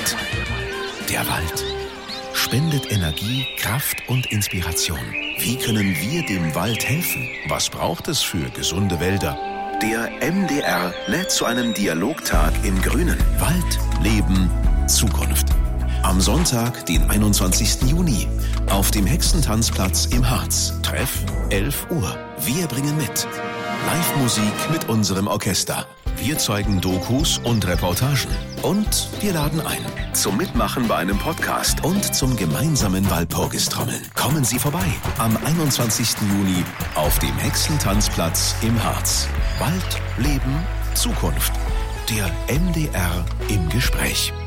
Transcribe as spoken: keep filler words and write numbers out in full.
Wald. Der Wald spendet Energie, Kraft und Inspiration. Wie können wir dem Wald helfen? Was braucht es für gesunde Wälder? Der M D R lädt zu einem Dialogtag im Grünen. Wald, Leben, Zukunft. Am Sonntag, den einundzwanzigsten Juni, auf dem Hexentanzplatz im Harz. Treff elf Uhr. Wir bringen mit Live-Musik mit unserem Orchester. Wir zeigen Dokus und Reportagen. Und wir laden ein zum Mitmachen bei einem Podcast und zum gemeinsamen Walpurgistrommeln. Kommen Sie vorbei am einundzwanzigsten Juni auf dem Hexentanzplatz im Harz. Wald, Leben, Zukunft. Der M D R im Gespräch.